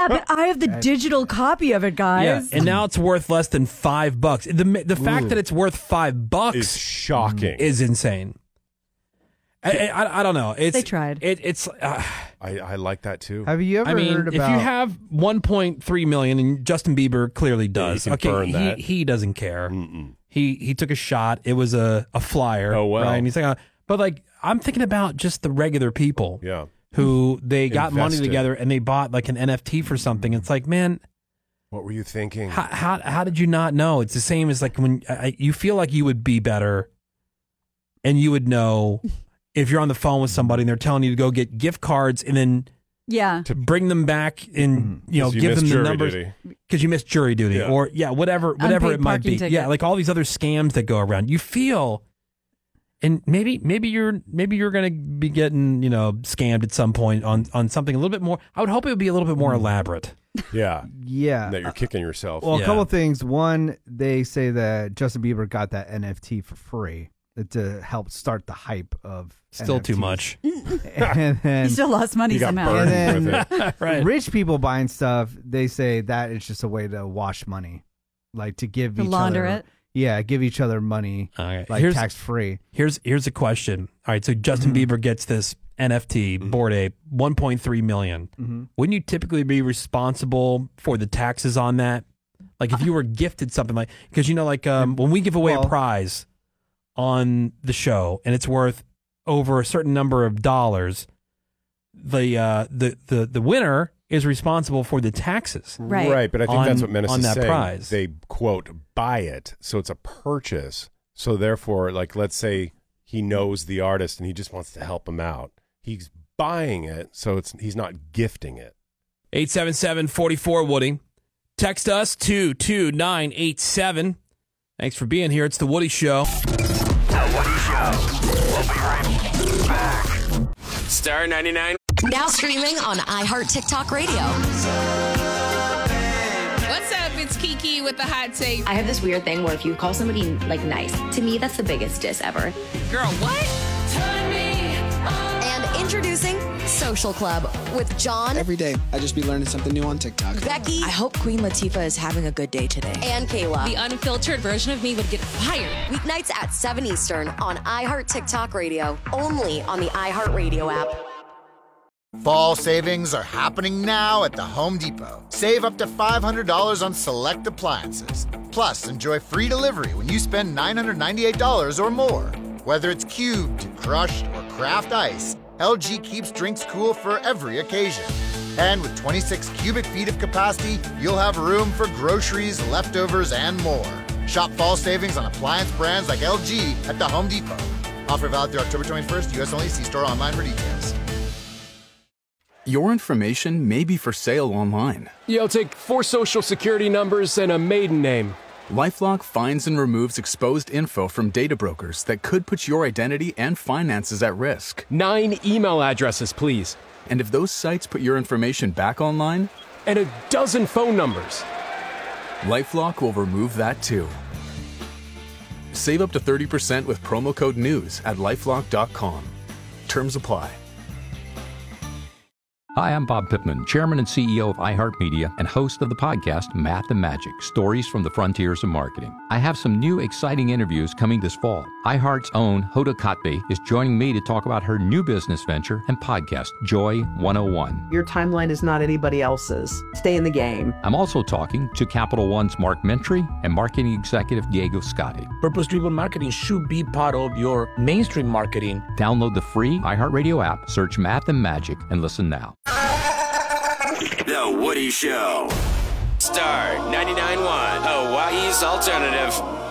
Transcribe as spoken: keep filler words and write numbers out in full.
Yeah, but I have the digital copy of it, guys. Yeah, and now it's worth less than five bucks. The the fact Ooh. that it's worth five bucks is shocking. Is insane. I, I, I don't know. It's, they tried. It, it's. Uh, I, I like that too. Have you ever I mean, heard about? if you have one point three million, and Justin Bieber clearly does. Yeah, he can okay, burn that. he he doesn't care. Mm-mm. He he took a shot. It was a, a flyer. Oh, well. Right? And he's like, uh, but like I'm thinking about just the regular people. Yeah. Who they got money Invested. together and they bought like an N F T for something. It's like, man, what were you thinking? How how, how did you not know? It's the same as like when I, you feel like you would be better, and you would know if you're on the phone with somebody and they're telling you to go get gift cards and then yeah to bring them back and you know you give missed them the jury numbers duty. because you missed jury duty Yeah. or yeah whatever whatever Unpaid it might parking be. ticket. Yeah, like all these other scams that go around. You feel. And maybe maybe you're maybe you're going to be getting, you know, scammed at some point on, on something a little bit more. I would hope it would be a little bit more elaborate. Yeah. Yeah. That you're kicking yourself. Well, a Yeah. couple of things. One, they say that Justin Bieber got that N F T for free to help start the hype of Still N F Ts. too much. And then, He still lost money He got somehow. burned. and then with Right. rich people buying stuff, they say that it's just a way to wash money, like to give To each launder other. it. Yeah, give each other money, All right. like Here's- tax free. Here's here's a question. All right, so Justin Mm-hmm. Bieber gets this N F T Bored Ape, one point three million. Mm-hmm. Wouldn't you typically be responsible for the taxes on that? Like if you were gifted something like, because you know, like um, when we give away Well- a prize on the show and it's worth over a certain number of dollars, the uh, the the the winner is responsible for the taxes. Right. Right, but I think On- that's what Menace on is that saying. prize. They, quote, buy it, so it's a purchase. So therefore, like, let's say he knows the artist and he just wants to help him out. He's buying it, so it's he's not gifting it. eight seven seven, four four, Woody. Text us two two nine eight seven. Thanks for being here. It's The Woody Show. The Woody Show. We'll be right back. Star ninety-nine. Now streaming on iHeart TikTok Radio. What's up? It's Kiki with the hot take. I have this weird thing where if you call somebody like nice, to me that's the biggest diss ever. Girl, what? And introducing Social Club with John, Every day, I just be learning something new on TikTok. Becky, I hope Queen Latifah is having a good day today. and Kayla. The unfiltered version of me would get fired. Weeknights at seven Eastern on iHeart TikTok Radio, only on the iHeart Radio app. Fall savings are happening now at the Home Depot. Save up to five hundred dollars on select appliances. Plus, enjoy free delivery when you spend nine hundred ninety-eight dollars or more. Whether it's cubed, crushed, or craft ice, L G keeps drinks cool for every occasion. And with twenty-six cubic feet of capacity, you'll have room for groceries, leftovers, and more. Shop fall savings on appliance brands like L G at the Home Depot. Offer valid through October twenty-first, U S only. See store online for details. Your information may be for sale online. Yeah, I'll take four social security numbers and a maiden name. LifeLock finds and removes exposed info from data brokers that could put your identity and finances at risk. Nine email addresses, please. And if those sites put your information back online, And a dozen phone numbers. LifeLock will remove that too. Save up to thirty percent with promo code NEWS at lifelock dot com. Terms apply. Hi, I'm Bob Pittman, Chairman and C E O of iHeartMedia and host of the podcast Math and Magic, Stories from the Frontiers of Marketing. I have some new exciting interviews coming this fall. iHeart's own Hoda Kotb is joining me to talk about her new business venture and podcast, Joy one oh one. Your timeline is not anybody else's. Stay in the game. I'm also talking to Capital One's Mark Mentry and marketing executive Diego Scotti. Purpose-driven marketing should be part of your mainstream marketing. Download the free iHeartRadio app, search Math and Magic, and listen now. The Woody Show. Star ninety-nine point one, Hawaii's alternative.